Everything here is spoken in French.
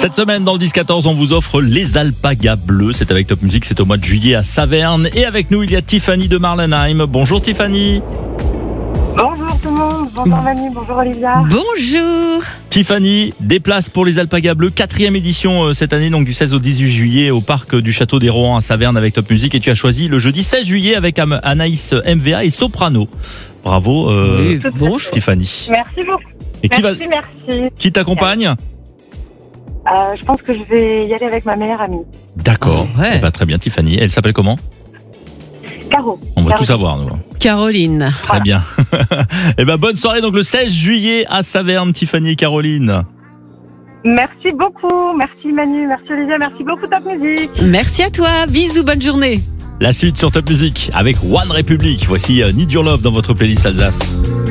Cette semaine, dans le 10-14, on vous offre les alpagas bleus. C'est avec Top Music, c'est au mois de juillet à Saverne. Et avec nous, il y a Tiffany de Marlenheim. Bonjour Tiffany. Bonjour tout le monde, bonjour Manu, bonjour Olivia. Bonjour. Tiffany, des places pour les alpagas bleus, 4e édition cette année, donc du 16 au 18 juillet au parc du Château des Rohan à Saverne avec Top Music. Et tu as choisi le jeudi 16 juillet avec Anaïs MVA et Soprano. Bravo Bonjour Tiffany. Merci beaucoup. Et Merci. qui t'accompagne? Je pense que je vais y aller avec ma meilleure amie, D'accord, Ouais. Eh ben, très bien Tiffany. Elle s'appelle comment? Caro. On va Caro. tout savoir nous. Caroline. Très bien. Eh ben bonne soirée donc le 16 juillet à Saverne, Tiffany et Caroline. Merci beaucoup, merci Manu, merci Olivia, merci beaucoup Top Music. Merci à toi. Bisous, bonne journée. La suite sur Top Music avec One Republic. Voici Need Your Love dans votre playlist Alsace.